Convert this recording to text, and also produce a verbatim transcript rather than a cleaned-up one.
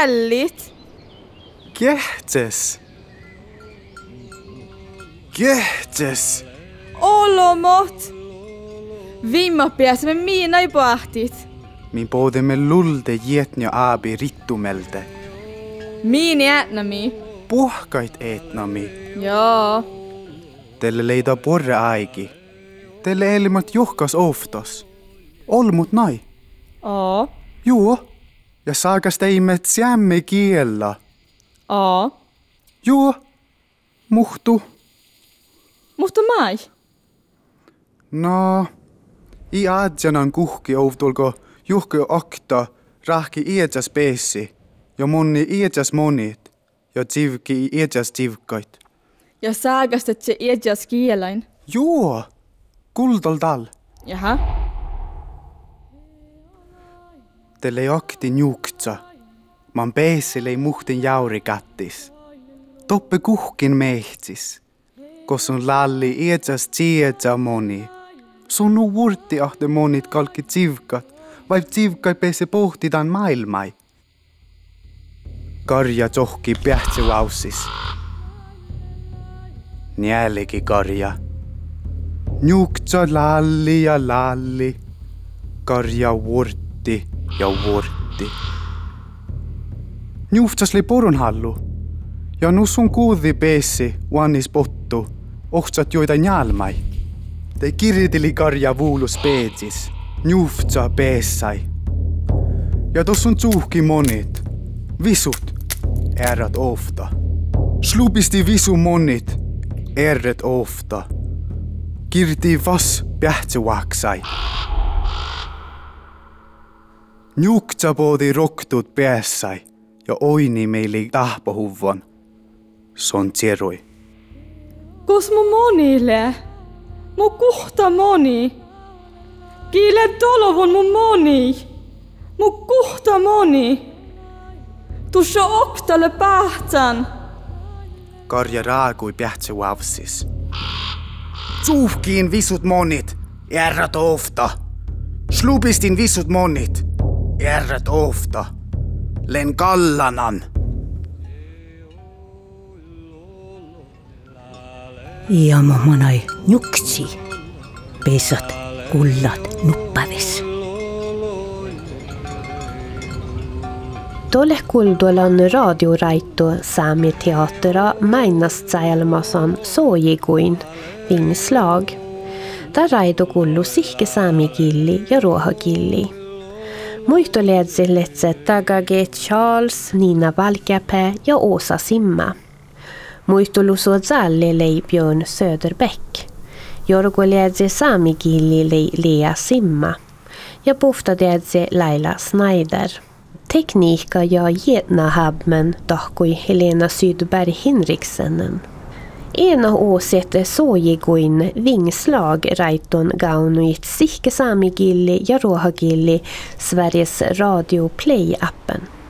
jällit. Kehtes. Kehtes. Olomot. Vimma pääsemme miina i pahtit. Min pohdemme lulde jetnja aabi rittumelte. Miini ätnami. Puhkait etnami. Joo. Teille leida porre aiki. Teille elimat johkas oftos. Olmut nai. Oo. Joo. Ja saakas teimet sämme kiellä. Oo. Joo. Muhtu. Mutta mai. No. I aadjanan kuhki ouvtulko juhki akta rahki iedjas peessi. Ja monni iedjas monit. Ja tsivki iedjas tsivkait. Ja saakas et se iedjas kielain. Joo. Kuldal tal. Jaha. Teille akti njuktsa. Man peessilei muhtin jauri kattis. Toppe kuhkin mehtsis. Kos on lalli iedjas tsiedja moni. Sun nu vurti ahte monit kalki tsivkat. Vai tsivkai peese pohtitaan maailmai. Karja tsohki pähtsi vaussis. Njäliki karja. Njuktsa lalli ja lalli. Karja vurti ja vurti. Njuhtsas li porunhallu. Ja nussun kuuthi peessi uannis pottu. Ohtsat joita njalmai. Te kiritili karja vuulus peetsis. Njuhtsa peessai. Ja tossun tsuhki monit. Visut. Ärrat ofta. Slupisti visu monit. Ärret ofta. Kirti vas pähtsi vaksai. Njuktsa poodi roktut päässai. Ja oini meili tahpohuvon. Son tseroi. Kos mu monille? Mu kuhta moni. Kiile tolovon mu moni. Mu kuhta moni. Tuossa oktalle pähtän. Karja raakui pähtsi vavsis. Tsuhkiin visut monit. Ärrat ofta. Slupistin visut monit. Ärrat ofta. Len kallanan. Ja mammanai njuksi. Pesat kullat nuppavis. Tuolle kulduolan radioraitto Sami teatera mainastsäälmasan soojikuin vingslag. Där raido kullu sihke sami killi ja ruoha killi. Muisto leedseletse Tagage Charles, Nina Valkäpä ja Åsa Simma. Muisto luso Zalle lei Björn Söderbäck. Jorgo leedse sami killi lei Lea Simma. Ja pufta leedse Laila Snyder. Tekniikka ja Jetnahabmen tahkoi Helena Sydberg Hinriksenen. Ena åsette soojiguin vingslag raiton gaunuit sihke samigilli ja ruohagilli Sveriges Radio Play-appen.